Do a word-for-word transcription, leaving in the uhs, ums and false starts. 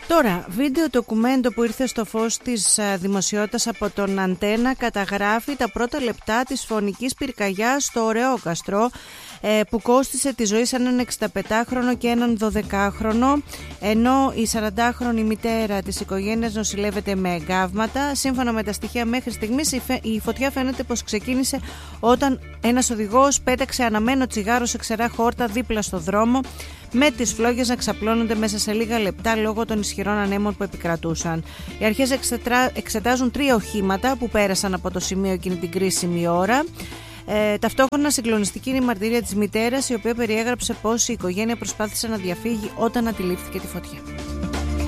Τώρα, βίντεο ντοκουμέντο που ήρθε στο φως της δημοσιότητας από τον Αντένα καταγράφει τα πρώτα λεπτά της φωνικής πυρκαγιάς στο Ωρεόκαστρο, που κόστισε τη ζωή σε έναν εξηνταπεντάχρονο και έναν δωδεκάχρονο, ενώ η σαραντάχρονη μητέρα της οικογένειας νοσηλεύεται με εγκάβματα. Σύμφωνα με τα στοιχεία μέχρι στιγμής, η φωτιά φαίνεται πως ξεκίνησε όταν ένας οδηγός πέταξε αναμένο τσιγάρο σε ξερά χόρτα δίπλα στο δρόμο, με τις φλόγες να ξαπλώνονται μέσα σε λίγα λεπτά λόγω των ισχυρών ανέμων που επικρατούσαν. Οι αρχές εξετάζουν τρία οχήματα που πέρασαν από το σημείο εκείνη την κρίσιμη ώρα. Ε, ταυτόχρονα συγκλονιστική είναι η μαρτυρία της μητέρας, η οποία περιέγραψε πως η οικογένεια προσπάθησε να διαφύγει όταν αντιλήφθηκε τη φωτιά.